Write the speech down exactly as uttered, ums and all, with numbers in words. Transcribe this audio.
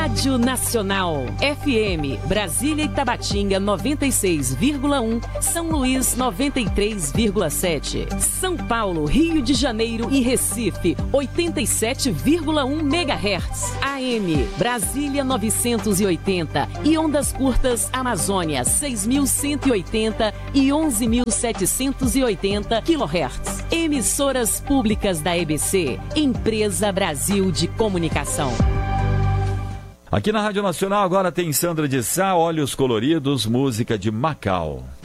Rádio Nacional. F M, Brasília e Tabatinga noventa e seis vírgula um, São Luís noventa e três vírgula sete. São Paulo, Rio de Janeiro e Recife oitenta e sete vírgula um megahertz. A M, Brasília novecentos e oitenta e ondas curtas Amazônia seis mil cento e oitenta e onze mil setecentos e oitenta quilohertz. Emissoras públicas da E B C, Empresa Brasil de Comunicação. Aqui na Rádio Nacional agora tem Sandra de Sá, Olhos Coloridos, música de Macau.